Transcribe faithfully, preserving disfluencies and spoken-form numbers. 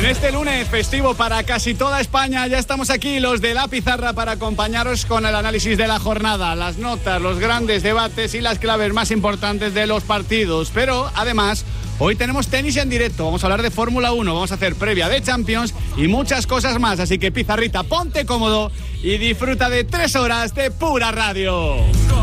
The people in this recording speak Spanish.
En este lunes festivo para casi toda España ya estamos aquí los de La Pizarra para acompañaros con el análisis de la jornada, las notas, los grandes debates y las claves más importantes de los partidos. Pero además hoy tenemos tenis en directo, vamos a hablar de Fórmula uno, vamos a hacer previa de Champions y muchas cosas más. Así que Pizarrita, ponte cómodo y disfruta de tres horas de pura radio.